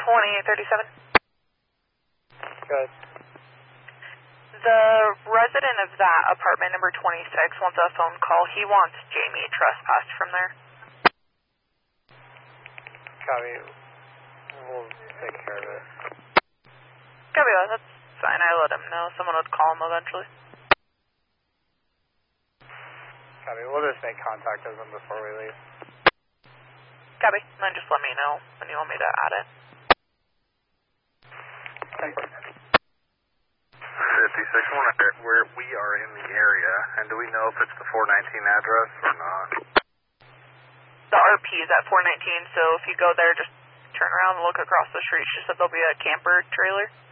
2837. Good. The resident of that apartment number 26 wants a phone call. He wants Jamie trespassed from there. Copy. We'll take care of it. Copy, that's fine. I let him know. Someone would call him eventually. Copy. We'll just make contact with him before we leave. Copy. And then just let me know when you want me to add it. Thanks. 56, where we are in the area, and do we know if it's the 419 address or not? The RP is at 419, so if you go there, just turn around and look across the street. She said there'll be a camper trailer.